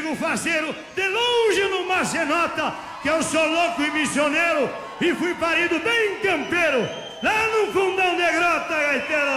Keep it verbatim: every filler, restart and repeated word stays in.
nego faceiro, de longe numa cenota, que eu sou louco e missioneiro, e fui parido bem campeiro, lá no fundão de grota, gaiteiro.